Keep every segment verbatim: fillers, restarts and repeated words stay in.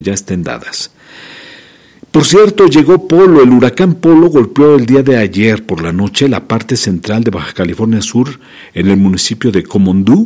ya estén dadas. Por cierto, llegó Polo. El huracán Polo golpeó el día de ayer por la noche la parte central de Baja California Sur, en el municipio de Comondú,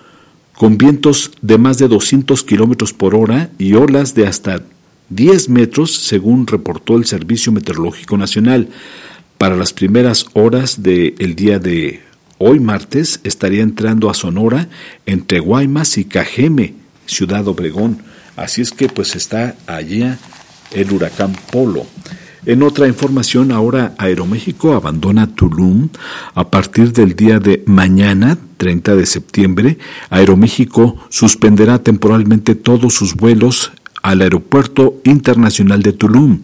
con vientos de más de doscientos kilómetros por hora y olas de hasta diez metros, según reportó el Servicio Meteorológico Nacional. Para las primeras horas del día de hoy, martes, estaría entrando a Sonora entre Guaymas y Cajeme, Ciudad Obregón. Así es que pues está allá el huracán Polo. En otra información, ahora Aeroméxico abandona Tulum a partir del día de mañana, treinta de septiembre. Aeroméxico suspenderá temporalmente todos sus vuelos al Aeropuerto Internacional de Tulum.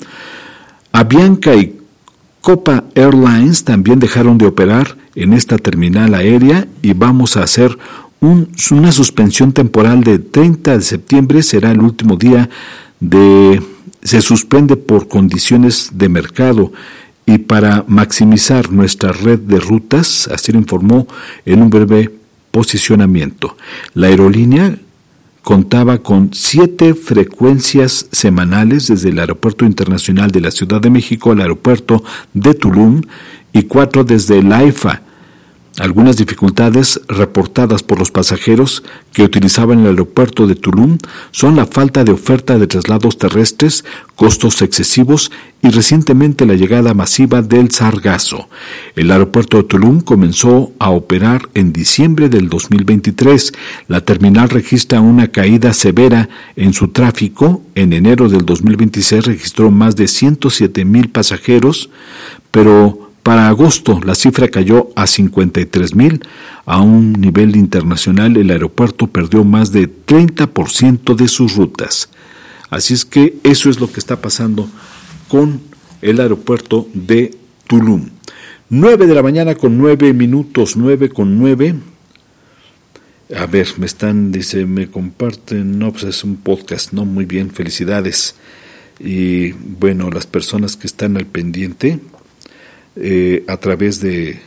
Avianca y Copa Airlines también dejaron de operar en esta terminal aérea y vamos a hacer un, una suspensión temporal de treinta de septiembre. Será el último día de... Se suspende por condiciones de mercado y para maximizar nuestra red de rutas, así lo informó en un breve posicionamiento. La aerolínea contaba con siete frecuencias semanales desde el Aeropuerto Internacional de la Ciudad de México al Aeropuerto de Tulum y cuatro desde el AIFA. Algunas dificultades reportadas por los pasajeros que utilizaban el aeropuerto de Tulum son la falta de oferta de traslados terrestres, costos excesivos y recientemente la llegada masiva del sargazo. El aeropuerto de Tulum comenzó a operar en diciembre del dos mil veintitrés. La terminal registra una caída severa en su tráfico. En enero del dos mil veintiséis registró más de ciento siete mil pasajeros, pero para agosto la cifra cayó a cincuenta y tres mil. A un nivel internacional, el aeropuerto perdió más de treinta por ciento de sus rutas. Así es que eso es lo que está pasando con el aeropuerto de Tulum. Nueve de la mañana con nueve minutos, nueve con nueve. A ver, me están, dice, me comparten, no, pues es un podcast, no, muy bien, felicidades. Y bueno, las personas que están al pendiente, Eh, a través de,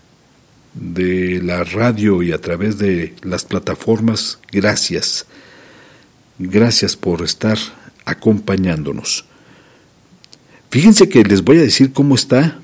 de la radio y a través de las plataformas, gracias. Gracias por estar acompañándonos. Fíjense que les voy a decir cómo está.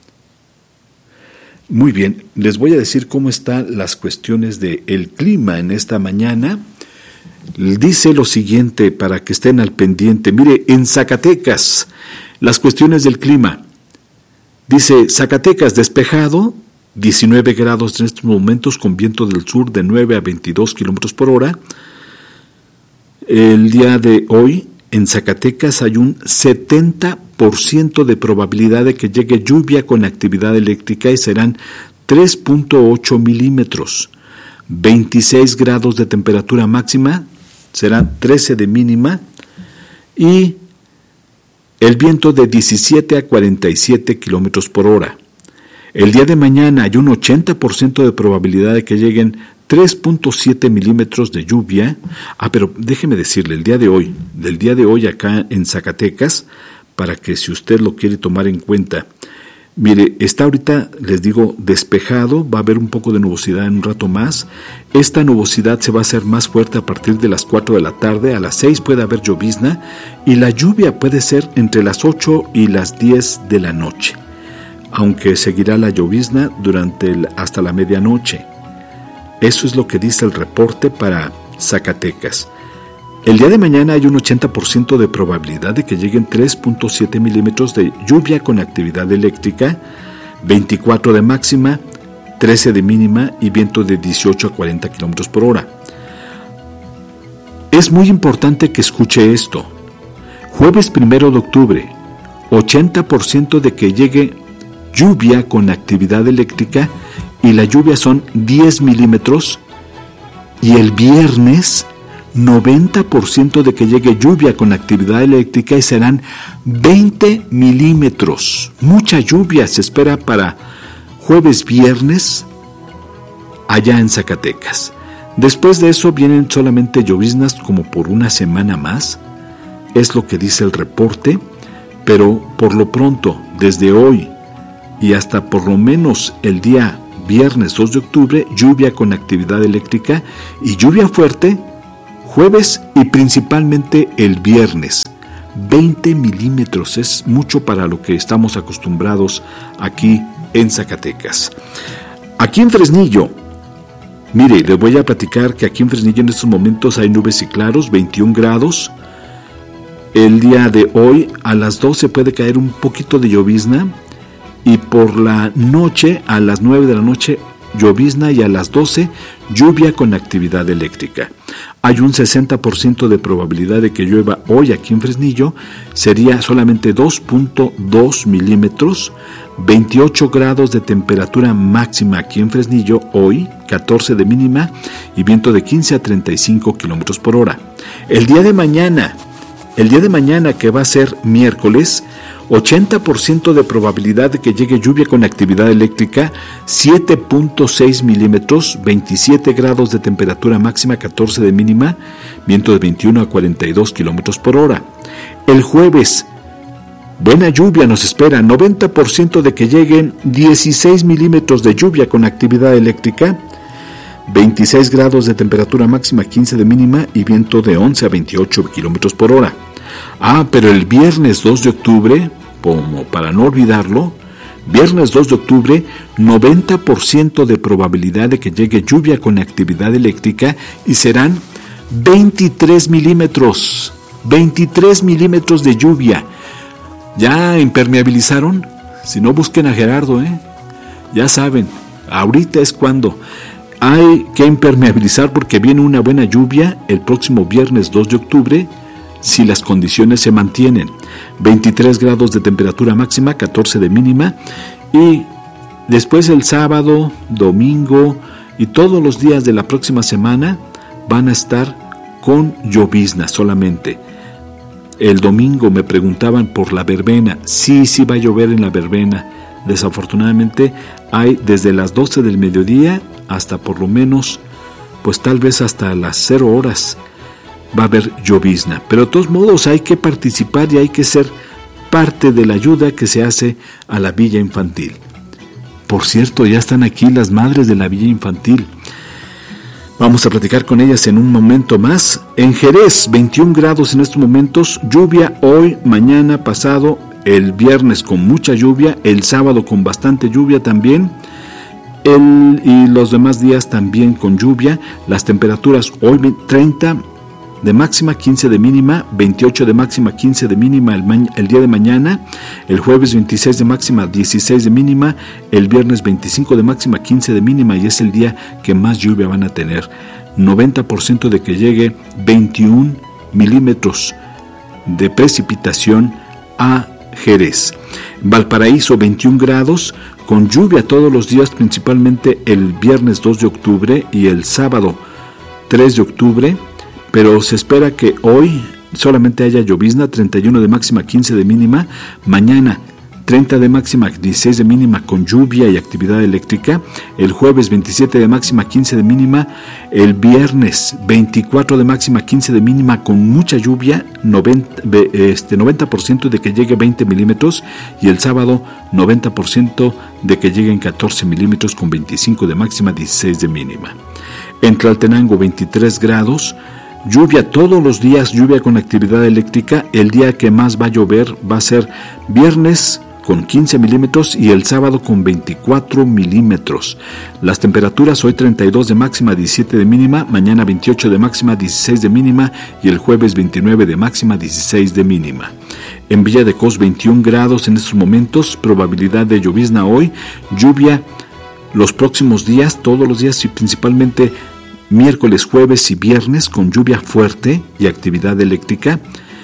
Muy bien, les voy a decir cómo están las cuestiones del clima en esta mañana. Dice lo siguiente para que estén al pendiente. Mire, en Zacatecas, las cuestiones del clima. Dice, Zacatecas despejado, diecinueve grados en estos momentos con viento del sur de nueve a veintidós kilómetros por hora. El día de hoy en Zacatecas hay un setenta por ciento de probabilidad de que llegue lluvia con actividad eléctrica y serán tres punto ocho milímetros. veintiséis grados de temperatura máxima, serán trece de mínima y el viento de diecisiete a cuarenta y siete kilómetros por hora. El día de mañana hay un ochenta por ciento de probabilidad de que lleguen tres punto siete milímetros de lluvia. Ah, pero déjeme decirle, el día de hoy, del día de hoy acá en Zacatecas, para que si usted lo quiere tomar en cuenta. Mire, está ahorita, les digo, despejado, va a haber un poco de nubosidad en un rato más. Esta nubosidad se va a hacer más fuerte a partir de las cuatro de la tarde, a las seis puede haber llovizna y la lluvia puede ser entre las ocho y las diez de la noche, aunque seguirá la llovizna durante el, hasta la medianoche. Eso es lo que dice el reporte para Zacatecas. El día de mañana hay un ochenta por ciento de probabilidad de que lleguen tres punto siete milímetros de lluvia con actividad eléctrica, veinticuatro de máxima, trece de mínima y viento de dieciocho a cuarenta kilómetros por hora. Es muy importante que escuche esto. Jueves primero de octubre, ochenta por ciento de que llegue lluvia con actividad eléctrica y la lluvia son diez milímetros. Y el viernes, noventa por ciento de que llegue lluvia con actividad eléctrica y serán veinte milímetros. Mucha lluvia se espera para jueves, viernes, allá en Zacatecas. Después de eso vienen solamente lloviznas como por una semana más. Es lo que dice el reporte, pero por lo pronto, desde hoy y hasta por lo menos el día viernes dos de octubre, lluvia con actividad eléctrica y lluvia fuerte jueves y principalmente el viernes. veinte milímetros es mucho para lo que estamos acostumbrados aquí en Zacatecas. Aquí en Fresnillo, mire, les voy a platicar que aquí en Fresnillo en estos momentos hay nubes y claros, veintiún grados. El día de hoy a las doce puede caer un poquito de llovizna y por la noche, a las nueve de la noche, llovizna y a las doce, lluvia con actividad eléctrica. Hay un sesenta por ciento de probabilidad de que llueva hoy aquí en Fresnillo, sería solamente dos punto dos milímetros, veintiocho grados de temperatura máxima aquí en Fresnillo hoy, catorce de mínima y viento de quince a treinta y cinco kilómetros por hora. El día de mañana, el día de mañana que va a ser miércoles, ochenta por ciento de probabilidad de que llegue lluvia con actividad eléctrica, siete punto seis milímetros, veintisiete grados de temperatura máxima, catorce de mínima, viento de veintiuno a cuarenta y dos kilómetros por hora. El jueves, buena lluvia nos espera, noventa por ciento de que lleguen dieciséis milímetros de lluvia con actividad eléctrica, veintiséis grados de temperatura máxima, quince de mínima y viento de once a veintiocho kilómetros por hora. Ah, pero el viernes dos de octubre, como para no olvidarlo, viernes dos de octubre, noventa por ciento de probabilidad de que llegue lluvia con actividad eléctrica y serán veintitrés milímetros, veintitrés milímetros de lluvia. ¿Ya impermeabilizaron? Si no, busquen a Gerardo, ¿eh? Ya saben, ahorita es cuando hay que impermeabilizar porque viene una buena lluvia el próximo viernes dos de octubre, si las condiciones se mantienen. veintitrés grados de temperatura máxima, catorce de mínima, y después el sábado, domingo y todos los días de la próxima semana van a estar con llovizna solamente. El domingo me preguntaban por la verbena. Sí, sí va a llover en la verbena. Desafortunadamente hay desde las doce del mediodía hasta por lo menos, pues tal vez hasta las cero horas va a haber llovizna, pero de todos modos hay que participar y hay que ser parte de la ayuda que se hace a la Villa Infantil. Por cierto, ya están aquí las madres de la Villa Infantil. Vamos a platicar con ellas en un momento más. En Jerez, veintiún grados en estos momentos, lluvia hoy, mañana, pasado, el viernes con mucha lluvia, el sábado con bastante lluvia también, el, y los demás días también con lluvia. Las temperaturas hoy treinta de máxima, quince de mínima, veintiocho de máxima, quince de mínima el, ma- el día de mañana, el jueves veintiséis de máxima, dieciséis de mínima, el viernes veinticinco de máxima, quince de mínima y es el día que más lluvia van a tener. noventa por ciento de que llegue veintiún milímetros de precipitación a Jerez. Valparaíso, veintiún grados, con lluvia todos los días, principalmente el viernes dos de octubre y el sábado tres de octubre, pero se espera que hoy solamente haya llovizna, treinta y uno de máxima, quince de mínima, mañana treinta de máxima, dieciséis de mínima con lluvia y actividad eléctrica, el jueves veintisiete de máxima, quince de mínima, el viernes veinticuatro de máxima, quince de mínima con mucha lluvia, noventa, este, noventa por ciento de que llegue veinte milímetros y el sábado noventa por ciento de que lleguen catorce milímetros con veinticinco de máxima, dieciséis de mínima. En Tlaltenango veintitrés grados, lluvia todos los días, lluvia con actividad eléctrica. El día que más va a llover va a ser viernes con quince milímetros y el sábado con veinticuatro milímetros. Las temperaturas hoy treinta y dos de máxima, diecisiete de mínima, mañana veintiocho de máxima, dieciséis de mínima y el jueves veintinueve de máxima, dieciséis de mínima. En Villa de Cos veintiún grados en estos momentos, probabilidad de llovizna hoy, lluvia los próximos días, todos los días y principalmente miércoles, jueves y viernes con lluvia fuerte y actividad eléctrica.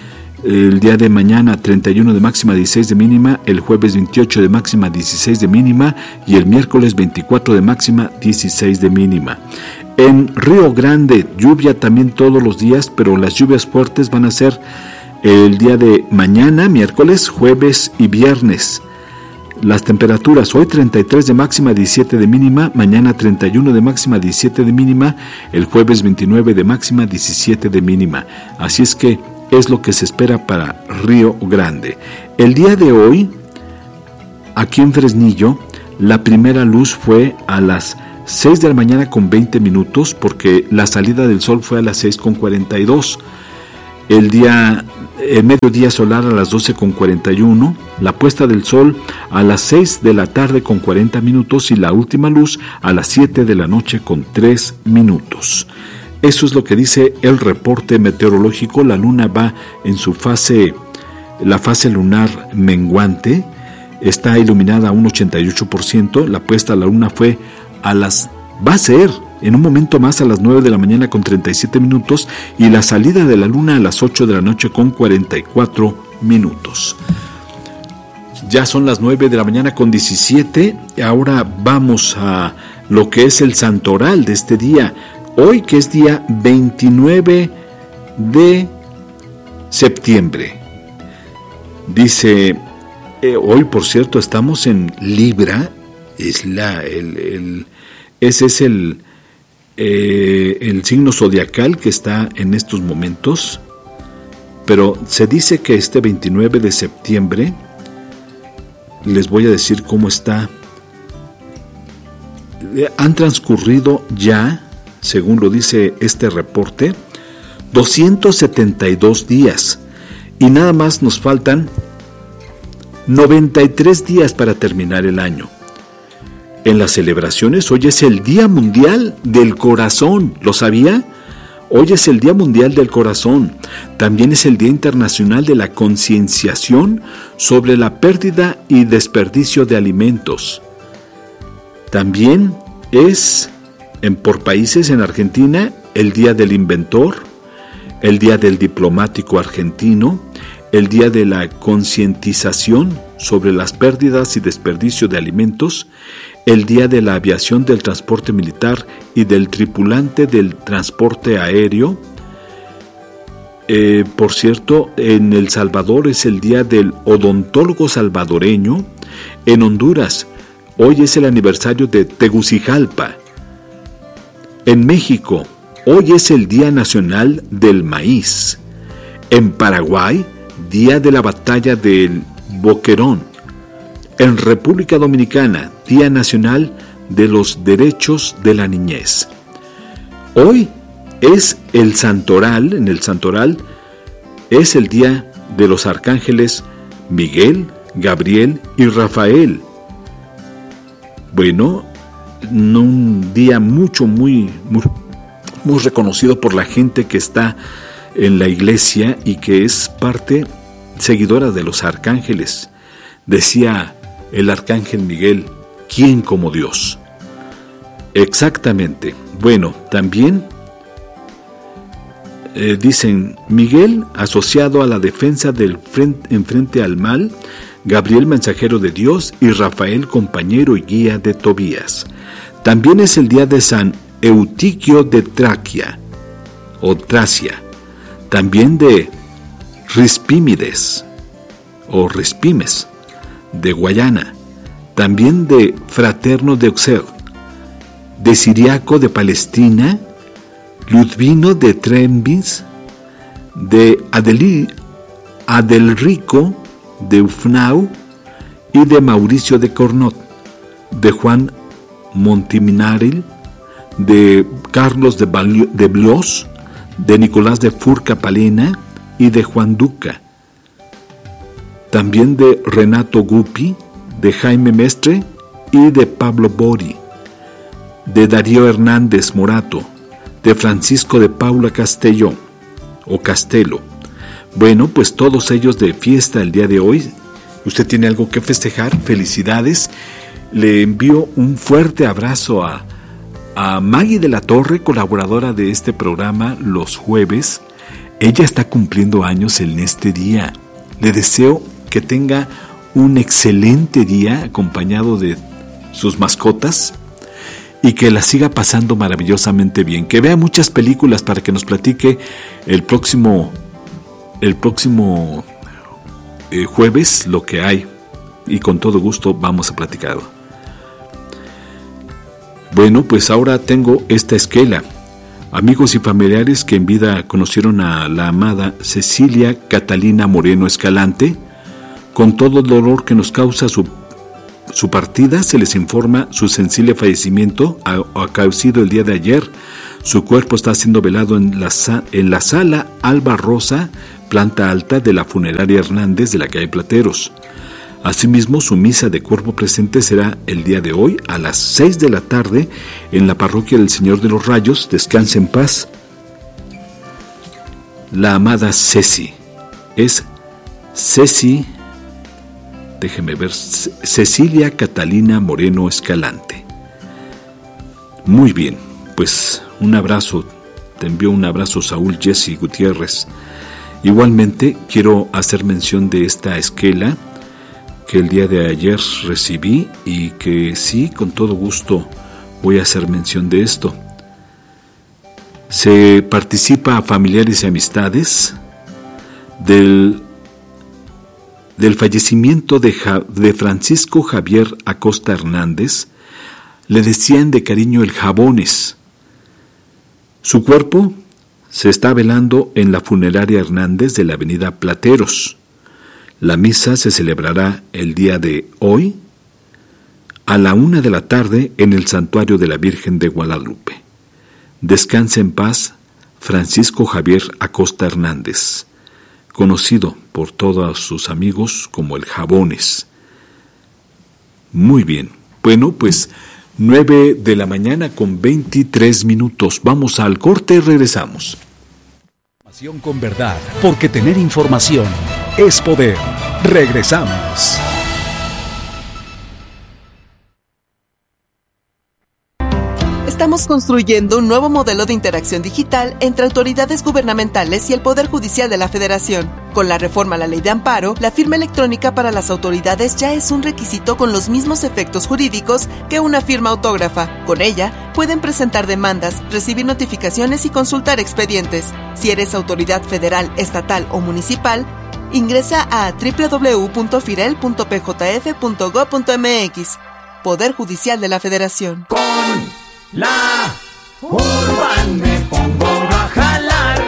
El día de mañana treinta y uno de máxima, dieciséis de mínima, el jueves veintiocho de máxima, dieciséis de mínima y el miércoles veinticuatro de máxima, dieciséis de mínima. En Río Grande, lluvia también todos los días, pero las lluvias fuertes van a ser el día de mañana, miércoles, jueves y viernes. Las temperaturas hoy treinta y tres de máxima, diecisiete de mínima, mañana treinta y uno de máxima, diecisiete de mínima, el jueves veintinueve de máxima, diecisiete de mínima. Así es que es lo que se espera para Río Grande. El día de hoy, aquí en Fresnillo, la primera luz fue a las seis de la mañana con veinte minutos, porque la salida del sol fue a las seis con cuarenta y dos. El día, el mediodía solar a las doce con cuarenta y uno, la puesta del sol a las seis de la tarde con cuarenta minutos y la última luz a las siete de la noche con tres minutos. Eso es lo que dice el reporte meteorológico. La luna va en su fase, la fase lunar menguante, está iluminada a un ochenta y ocho por ciento, la puesta a la luna fue a las, va a ser en un momento más a las nueve de la mañana con treinta y siete minutos y la salida de la luna a las ocho de la noche con cuarenta y cuatro minutos. Ya son las nueve de la mañana con diecisiete, ahora vamos a lo que es el santoral de este día, hoy que es día veintinueve de septiembre. Dice, eh, hoy por cierto estamos en Libra, es la, el, el, ese es el, eh, el signo zodiacal que está en estos momentos, pero se dice que este veintinueve de septiembre, les voy a decir cómo está, han transcurrido ya, según lo dice este reporte, doscientos setenta y dos días, y nada más nos faltan noventa y tres días para terminar el año. En las celebraciones, hoy es el Día Mundial del Corazón, ¿lo sabía? Hoy es el Día Mundial del Corazón. También es el Día Internacional de la Concienciación sobre la pérdida y desperdicio de alimentos. También es, en, por países, en Argentina, el Día del Inventor, el Día del Diplomático Argentino, el Día de la Concientización sobre las pérdidas y desperdicio de alimentos, el Día de la Aviación, del Transporte Militar y del Tripulante del Transporte Aéreo. Eh, por cierto, en El Salvador es el Día del Odontólogo Salvadoreño. En Honduras, hoy es el aniversario de Tegucigalpa. En México, hoy es el Día Nacional del Maíz. En Paraguay, Día de la Batalla del Boquerón. En República Dominicana, Día Nacional de los Derechos de la Niñez. Hoy es el Santoral, en el Santoral es el Día de los Arcángeles Miguel, Gabriel y Rafael. Bueno, un día mucho, muy, muy, muy reconocido por la gente que está en la iglesia y que es parte seguidora de los arcángeles. Decía el arcángel Miguel, ¿quién como Dios? Exactamente. Bueno, también eh, dicen Miguel asociado a la defensa del frente, en frente al mal, Gabriel mensajero de Dios y Rafael compañero y guía de Tobías. También es el día de San Eutiquio de Traquia o Tracia, también de Rispímides o Rispimes de Guayana, también de Fraterno de Auxerre, de Siriaco de Palestina, Ludvino de Trembis, de Adeli, Adelrico de Ufnau y de Mauricio de Cornot, de Juan Montiminaril, de Carlos de, Balio, de Blois, de Nicolás de Furca Palena y de Juan Duca. También de Renato Gupi, de Jaime Mestre y de Pablo Bori, de Darío Hernández Morato, de Francisco de Paula Castelló o Castelo. Bueno, pues todos ellos de fiesta el día de hoy. ¿Usted tiene algo que festejar? Felicidades. Le envío un fuerte abrazo a, a Maggie de la Torre, colaboradora de este programa los jueves. Ella está cumpliendo años en este día. Le deseo que tenga un excelente día acompañado de sus mascotas y que la siga pasando maravillosamente bien. Que vea muchas películas para que nos platique el próximo, el próximo eh, jueves lo que hay y con todo gusto vamos a platicar. Bueno, pues ahora tengo esta esquela. Amigos y familiares que en vida conocieron a la amada Cecilia Catalina Moreno Escalante, con todo el dolor que nos causa su, su partida se les informa su sensible fallecimiento acaecido el día de ayer. Su cuerpo está siendo velado en la, en la sala Alba Rosa, planta alta de la funeraria Hernández de la calle Plateros. Asimismo, su misa de cuerpo presente será el día de hoy a las seis de la tarde en la parroquia del Señor de los Rayos. Descanse en paz la amada Ceci. Es Ceci, déjeme ver, Cecilia Catalina Moreno Escalante. Muy bien, pues un abrazo, te envío un abrazo, Saúl Jesse Gutiérrez. Igualmente quiero hacer mención de esta esquela que el día de ayer recibí y que sí, con todo gusto voy a hacer mención de esto. Se participa a familiares y amistades del, del fallecimiento de, ja, de Francisco Javier Acosta Hernández. Le decían de cariño el Jabones. Su cuerpo se está velando en la funeraria Hernández de la avenida Plateros. La misa se celebrará el día de hoy a la una de la tarde en el Santuario de la Virgen de Guadalupe. Descanse en paz Francisco Javier Acosta Hernández, conocido por todos sus amigos como el Jabones. Muy bien, bueno, pues nueve de la mañana con veintitrés minutos. Vamos al corte y regresamos. Información con verdad, porque tener información es poder. Regresamos. Estamos construyendo un nuevo modelo de interacción digital entre autoridades gubernamentales y el Poder Judicial de la Federación. Con la reforma a la Ley de Amparo, la firma electrónica para las autoridades ya es un requisito con los mismos efectos jurídicos que una firma autógrafa. Con ella, pueden presentar demandas, recibir notificaciones y consultar expedientes. Si eres autoridad federal, estatal o municipal, ingresa a doble u doble u doble u punto firel punto p j f punto gob punto m x. Poder Judicial de la Federación. Con la Urban me pongo a jalar,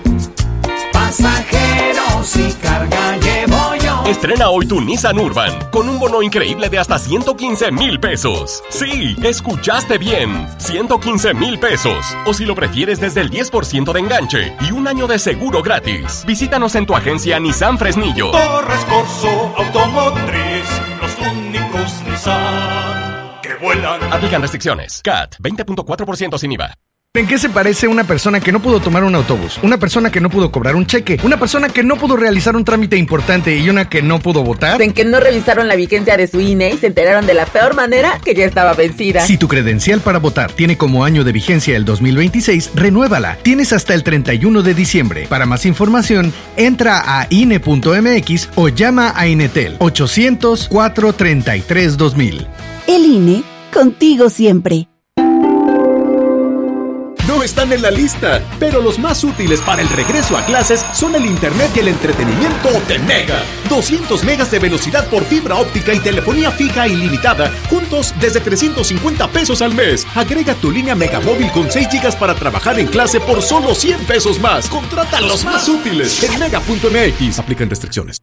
pasajeros y carga llevo yo. Estrena hoy tu Nissan Urban con un bono increíble de hasta ciento quince mil pesos. Sí, escuchaste bien, ciento quince mil pesos. O si lo prefieres, desde el diez por ciento de enganche y un año de seguro gratis. Visítanos en tu agencia Nissan Fresnillo. Torres Corso Automotriz, los únicos Nissan que vuelan. Aplican restricciones. C A T veinte punto cuatro por ciento sin I V A. ¿En qué se parece una persona que no pudo tomar un autobús? Una persona que no pudo cobrar un cheque, una persona que no pudo realizar un trámite importante y una que no pudo votar. En que no revisaron la vigencia de su I N E y se enteraron de la peor manera que ya estaba vencida. Si tu credencial para votar tiene como año de vigencia el dos mil veintiséis, renuévala. Tienes hasta el treinta y uno de diciembre. Para más información, entra a I N E punto m x o llama a Inetel ochocientos, cuatrocientos treinta y tres, dos mil. El I N E, contigo siempre. No están en la lista, pero los más útiles para el regreso a clases son el internet y el entretenimiento de Mega. doscientos megas de velocidad por fibra óptica y telefonía fija ilimitada, juntos desde trescientos cincuenta pesos al mes. Agrega tu línea Megamóvil con seis gigas para trabajar en clase por solo cien pesos más. Contrata los más útiles en mega punto m x. Aplican restricciones.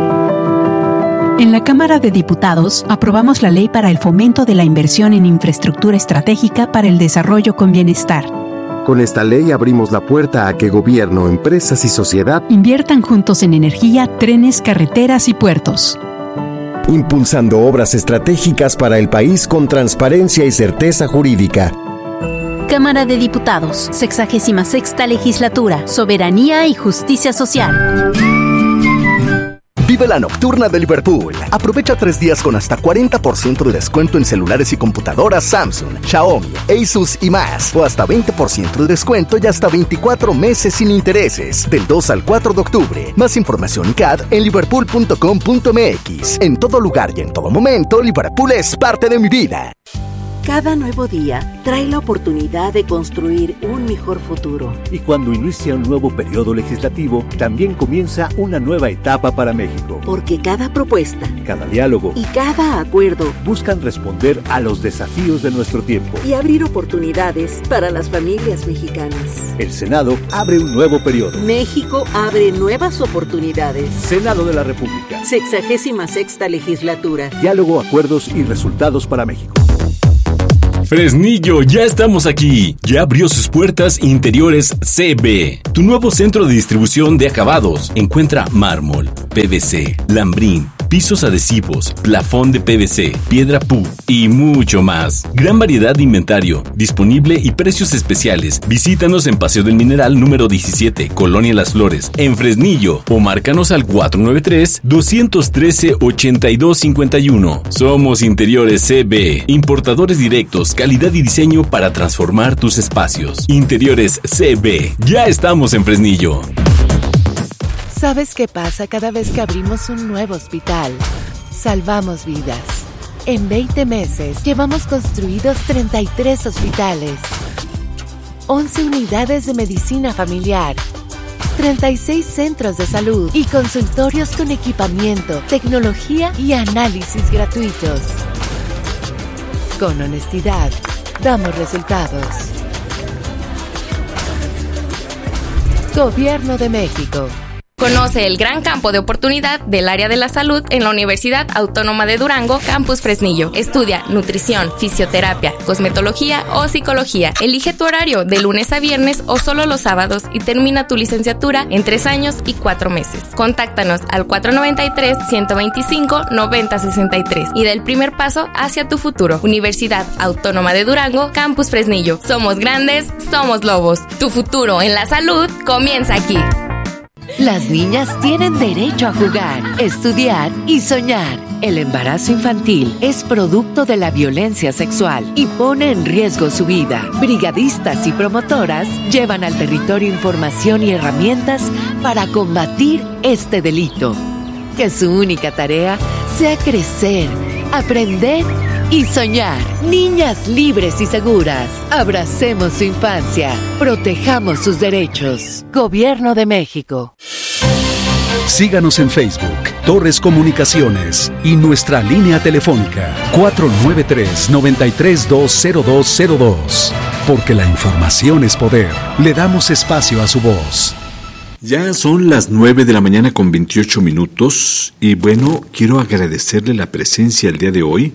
En la Cámara de Diputados aprobamos la Ley para el Fomento de la Inversión en Infraestructura Estratégica para el Desarrollo con Bienestar. Con esta ley abrimos la puerta a que gobierno, empresas y sociedad inviertan juntos en energía, trenes, carreteras y puertos. Impulsando obras estratégicas para el país con transparencia y certeza jurídica. Cámara de Diputados, sexagésima sexta Legislatura, Soberanía y Justicia Social. Vive la nocturna de Liverpool. Aprovecha tres días con hasta cuarenta por ciento de descuento en celulares y computadoras Samsung, Xiaomi, Asus y más. O hasta veinte por ciento de descuento y hasta veinticuatro meses sin intereses. Del dos al cuatro de octubre. Más información C A D en liverpool punto com punto m x. En todo lugar y en todo momento, Liverpool es parte de mi vida. Cada nuevo día trae la oportunidad de construir un mejor futuro. Y cuando inicia un nuevo periodo legislativo, también comienza una nueva etapa para México. Porque cada propuesta, cada diálogo y cada acuerdo buscan responder a los desafíos de nuestro tiempo y abrir oportunidades para las familias mexicanas. El Senado abre un nuevo periodo. México abre nuevas oportunidades. Senado de la República. Sexagésima sexta legislatura. Diálogo, acuerdos y resultados para México. Fresnillo, ya estamos aquí. Ya abrió sus puertas Interiores C B, tu nuevo centro de distribución de acabados. Encuentra mármol, P V C, lambrín, pisos adhesivos, plafón de P V C, piedra P U y mucho más. Gran variedad de inventario, disponible y precios especiales. Visítanos en Paseo del Mineral número diecisiete, Colonia Las Flores, en Fresnillo, o márcanos al cuatro nueve tres, dos uno tres, ocho dos cinco uno. Somos Interiores C B, importadores directos, calidad y diseño para transformar tus espacios. Interiores C B, ya estamos en Fresnillo. ¿Sabes qué pasa cada vez que abrimos un nuevo hospital? Salvamos vidas. En veinte meses llevamos construidos treinta y tres hospitales, once unidades de medicina familiar, treinta y seis centros de salud y consultorios con equipamiento, tecnología y análisis gratuitos. Con honestidad, damos resultados. Gobierno de México. Conoce el gran campo de oportunidad del área de la salud en la Universidad Autónoma de Durango, Campus Fresnillo. Estudia nutrición, fisioterapia, cosmetología o psicología. Elige tu horario de lunes a viernes o solo los sábados y termina tu licenciatura en tres años y cuatro meses. Contáctanos al cuatro nueve tres, uno dos cinco, nueve cero seis tres y da el primer paso hacia tu futuro. Universidad Autónoma de Durango, Campus Fresnillo. Somos grandes, somos lobos. Tu futuro en la salud comienza aquí. Las niñas tienen derecho a jugar, estudiar y soñar. El embarazo infantil es producto de la violencia sexual y pone en riesgo su vida. Brigadistas y promotoras llevan al territorio información y herramientas para combatir este delito. Que su única tarea sea crecer, aprender y soñar. Niñas libres y seguras. Abracemos su infancia. Protejamos sus derechos. Gobierno de México. Síganos en Facebook, Torres Comunicaciones, y nuestra línea telefónica cuatro nueve tres, nueve tres dos, cero dos cero dos. Porque la información es poder. Le damos espacio a su voz. Ya son las nueve de la mañana con veintiocho minutos y bueno, quiero agradecerle la presencia el día de hoy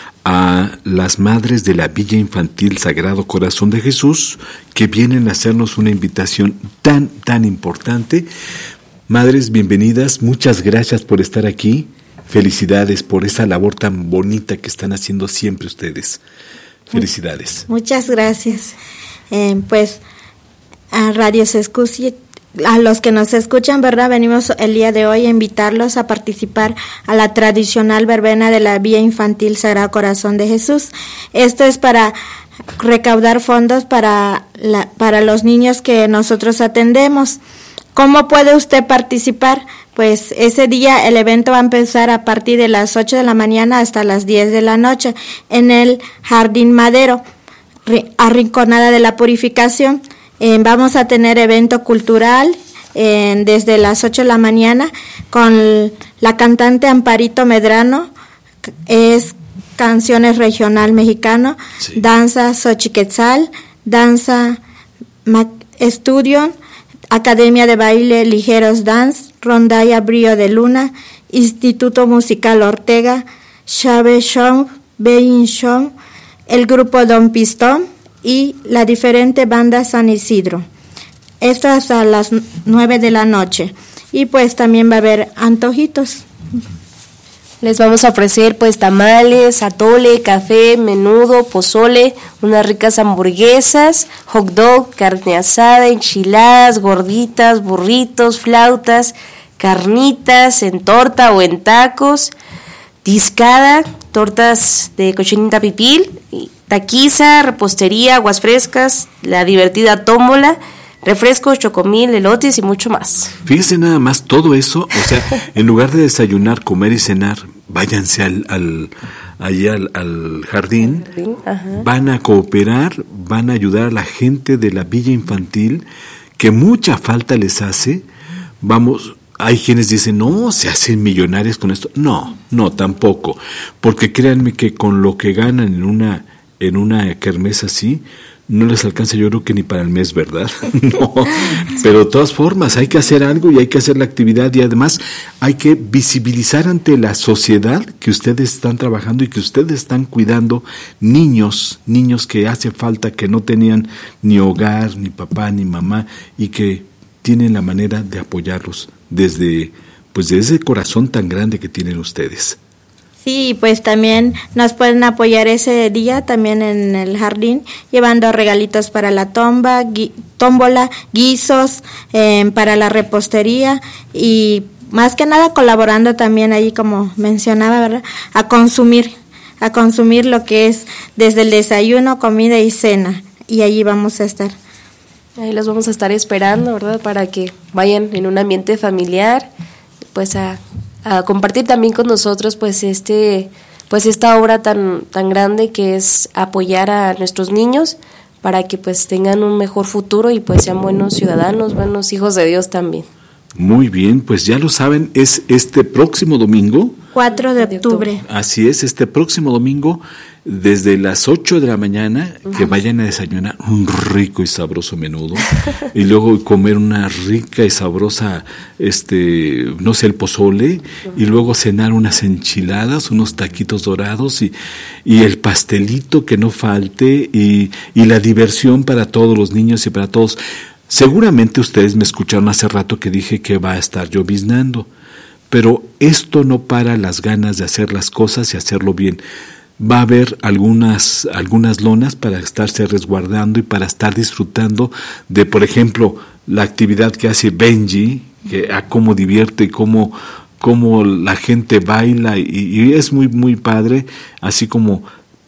a las madres de la Villa Infantil Sagrado Corazón de Jesús que vienen a hacernos una invitación tan, tan importante. Madres, bienvenidas, muchas gracias por estar aquí, felicidades por esa labor tan bonita que están haciendo siempre ustedes. Felicidades. Muchas gracias. Eh, pues a Radio Sescusi, a los que nos escuchan, ¿verdad? Venimos el día de hoy a invitarlos a participar a la tradicional verbena de la Villa Infantil Sagrado Corazón de Jesús. Esto es para recaudar fondos para, la, para los niños que nosotros atendemos. ¿Cómo puede usted participar? Pues ese día el evento va a empezar a partir de las ocho de la mañana hasta las diez de la noche en el Jardín Madero, Arrinconada de la Purificación. Eh, vamos a tener evento cultural eh, desde las ocho de la mañana con la cantante Amparito Medrano, es canciones regional mexicano, sí. Danza Xochiquetzal, danza estudio, Academia de Baile Ligeros Dance, Rondalla Brío de Luna, Instituto Musical Ortega, Chave Show, Bein Show, el grupo Don Pistón y la diferente banda San Isidro. Esto hasta las nueve de la noche. Y pues también va a haber antojitos. Les vamos a ofrecer pues tamales, atole, café, menudo, pozole, unas ricas hamburguesas, hot dog, carne asada, enchiladas, gorditas, burritos, flautas, carnitas en torta o en tacos, discada, tortas de cochinita pipil, taquiza, repostería, aguas frescas, la divertida tómbola, refrescos, chocomil, elotes y mucho más. Fíjese nada más, todo eso, o sea, en lugar de desayunar, comer y cenar, váyanse al, al allá al, al jardín, jardín van a cooperar, van a ayudar a la gente de la Villa Infantil, que mucha falta les hace. Vamos, hay quienes dicen, no, se hacen millonarios con esto. No, no, tampoco, porque créanme que con lo que ganan en una, en una kermés así, no les alcanza, yo creo que ni para el mes, ¿verdad? No, pero de todas formas hay que hacer algo y hay que hacer la actividad, y además hay que visibilizar ante la sociedad que ustedes están trabajando y que ustedes están cuidando niños, niños que hace falta, que no tenían ni hogar, ni papá, ni mamá, y que tienen la manera de apoyarlos desde, pues, desde ese corazón tan grande que tienen ustedes. Sí, pues también nos pueden apoyar ese día también en el jardín, llevando regalitos para la tomba, gui, tómbola, guisos, eh, para la repostería, y más que nada colaborando también ahí, como mencionaba, ¿verdad?, a consumir, a consumir lo que es desde el desayuno, comida y cena, y allí vamos a estar. Ahí los vamos a estar esperando, ¿verdad?, para que vayan en un ambiente familiar, pues a... a compartir también con nosotros pues este pues esta obra tan tan grande que es apoyar a nuestros niños para que pues tengan un mejor futuro y pues sean buenos ciudadanos, buenos hijos de Dios también. Muy bien, pues ya lo saben, es este próximo domingo, cuatro de octubre. Así es, este próximo domingo, desde las ocho de la mañana, uh-huh. que vayan a desayunar un rico y sabroso menudo, y luego comer una rica y sabrosa, este, no sé, el pozole, uh-huh. y luego cenar unas enchiladas, unos taquitos dorados, y, y el pastelito que no falte, y, y la diversión para todos los niños y para todos. Seguramente ustedes me escucharon hace rato que dije que va a estar lloviznando, pero esto no para las ganas de hacer las cosas y hacerlo bien. Va a haber algunas, algunas lonas para estarse resguardando y para estar disfrutando de, por ejemplo, la actividad que hace Benji, que a cómo divierte y cómo, cómo la gente baila, y, y es muy, muy padre, así como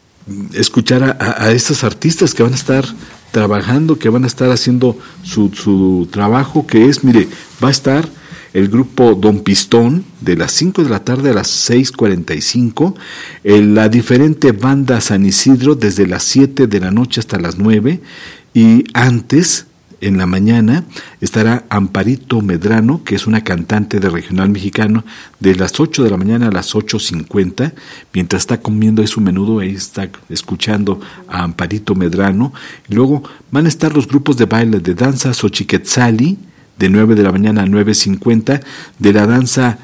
escuchar a, a estos artistas que van a estar trabajando, que van a estar haciendo su, su trabajo, que es, mire, va a estar el grupo Don Pistón de las cinco de la tarde a las seis cuarenta y cinco, el, la diferente banda San Isidro desde las siete de la noche hasta las nueve, y antes, en la mañana, estará Amparito Medrano, que es una cantante de regional mexicano, de las ocho de la mañana a las ocho cincuenta, mientras está comiendo ahí su menudo, ahí está escuchando a Amparito Medrano. Y luego van a estar los grupos de baile de danza Xochiquetzali, de nueve de la mañana a nueve cincuenta, de la danza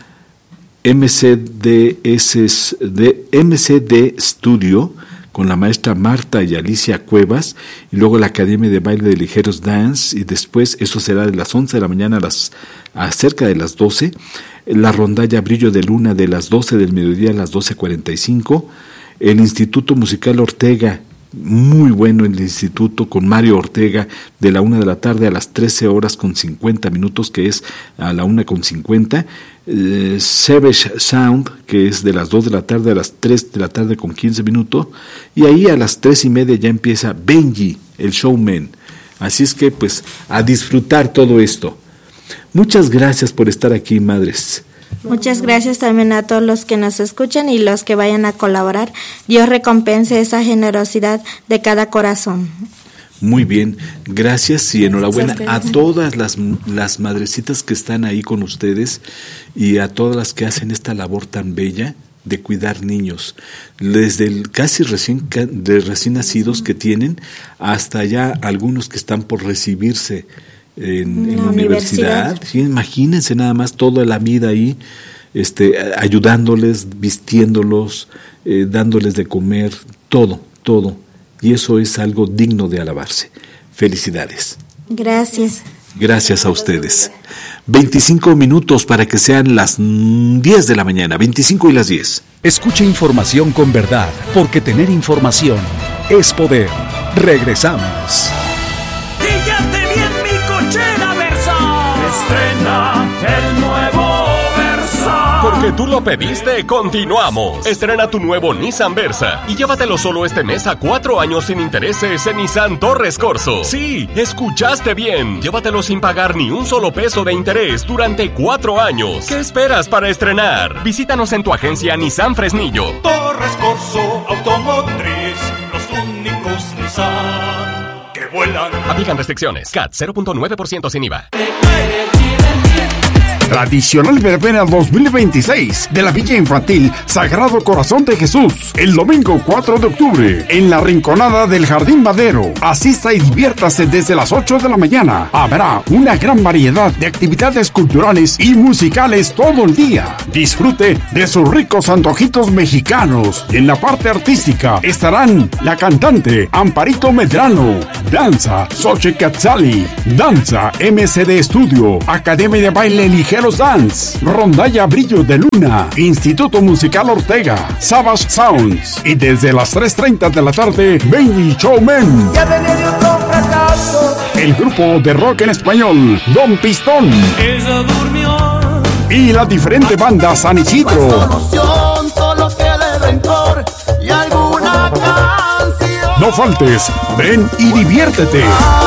M C D S, de M C D Studio, con la maestra Marta y Alicia Cuevas, y luego la Academia de Baile de Ligeros Dance, y después, eso será de las once de la mañana a, las, a cerca de las doce, la rondalla Brillo de Luna de las doce del mediodía a las doce cuarenta y cinco, el Instituto Musical Ortega, muy bueno el instituto, con Mario Ortega, de la una de la tarde a las trece horas con cincuenta minutos, que es a la una con cincuenta, eh, Savage Sound, que es de las dos de la tarde a las tres de la tarde con quince minutos, y ahí a las tres y media ya empieza Benji, el showman. Así es que pues a disfrutar todo esto. Muchas gracias por estar aquí, madres. Muchas gracias también a todos los que nos escuchan y los que vayan a colaborar. Dios recompense esa generosidad de cada corazón. Muy bien, gracias y enhorabuena a todas las, las madrecitas que están ahí con ustedes y a todas las que hacen esta labor tan bella de cuidar niños, desde el casi recién, de recién nacidos que tienen hasta ya algunos que están por recibirse en, en la universidad. universidad. Sí, imagínense nada más toda la vida ahí, este, ayudándoles, vistiéndolos, eh, dándoles de comer, todo, todo. Y eso es algo digno de alabarse. Felicidades. Gracias. Gracias a ustedes. veinticinco minutos para que sean las diez de la mañana, veinticinco y las diez. Escuche información con verdad, porque tener información es poder. Regresamos. Fíjate bien mi cochera Versa. Estrena el nuevo Versa. Por Porque tú lo pediste, continuamos. Estrena tu nuevo Nissan Versa y llévatelo solo este mes a cuatro años sin intereses en Nissan Torres Corso. Sí, escuchaste bien. Llévatelo sin pagar ni un solo peso de interés durante cuatro años. ¿Qué esperas para estrenar? Visítanos en tu agencia Nissan Fresnillo. Torres Corso Automotriz, los únicos Nissan que vuelan. Aplican restricciones. C A T cero punto nueve por ciento sin I V A. Tradicional Verbena dos mil veintiséis de la Villa Infantil Sagrado Corazón de Jesús, el domingo cuatro de octubre, en la Rinconada del Jardín Madero. Asista y diviértase desde las ocho de la mañana. Habrá una gran variedad de actividades culturales y musicales todo el día. Disfrute de sus ricos antojitos mexicanos. Y en la parte artística estarán la cantante Amparito Medrano, danza Xoche Catzali, danza M C D Studio, Academia de Baile Ligero Dance, Rondalla Brillo de Luna, Instituto Musical Ortega, Savage Sounds y desde las tres treinta de la tarde, Benny Showman. El grupo de rock en español, Don Pistón. Y la diferente banda San Isidro. No faltes, ven y diviértete.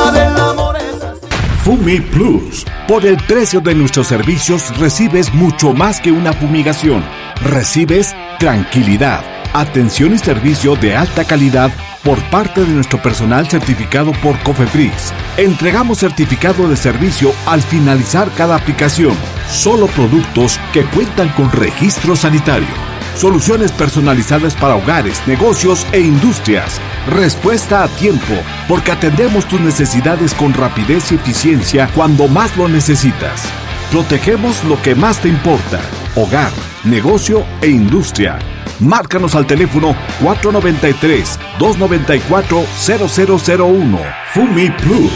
Fumi Plus. Por el precio de nuestros servicios recibes mucho más que una fumigación. Recibes tranquilidad, atención y servicio de alta calidad por parte de nuestro personal certificado por Cofepris. Entregamos certificado de servicio al finalizar cada aplicación. Solo productos que cuentan con registro sanitario. Soluciones personalizadas para hogares, negocios e industrias. Respuesta a tiempo, porque atendemos tus necesidades con rapidez y eficiencia cuando más lo necesitas. Protegemos lo que más te importa: hogar, negocio e industria. Márcanos al teléfono cuatro nueve tres, dos nueve cuatro, cero cero cero uno. Fumi Plus.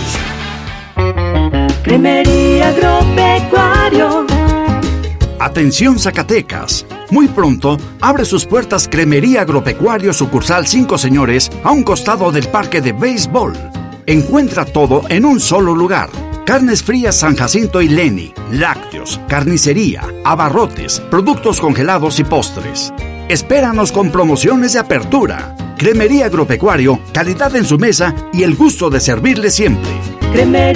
Cremería Agropecuario. Atención Zacatecas, muy pronto abre sus puertas Cremería Agropecuario sucursal Cinco Señores a un costado del parque de béisbol. Encuentra todo en un solo lugar: carnes frías San Jacinto y Leni, lácteos, carnicería, abarrotes, productos congelados y postres. Espéranos con promociones de apertura. Cremería Agropecuario, calidad en su mesa y el gusto de servirle siempre. Cremería